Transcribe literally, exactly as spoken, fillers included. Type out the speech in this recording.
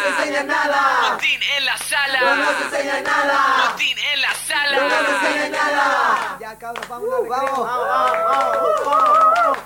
enseñan nada. Botín en la sala. No nos enseñan nada. Botín en la sala. No nos enseñan nada. Ya, cabros, vamos, Uh, vamos, vamos, vamos, vamos, vamos.